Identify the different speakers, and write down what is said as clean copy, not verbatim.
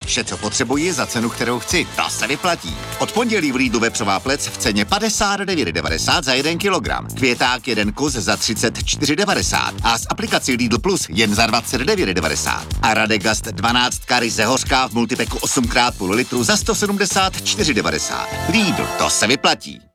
Speaker 1: Vše, co potřebuji za cenu, kterou chci. To se vyplatí. Od pondělí v Lidlu vepřová plec v ceně 59,90 za 1 kilogram. Květák 1 kus za 34,90 a s aplikací Lidl Plus jen za 29,90. A Radegast 12 ryze hořká v multipeku 8x půl litru za 174,90. Lidl, to se vyplatí.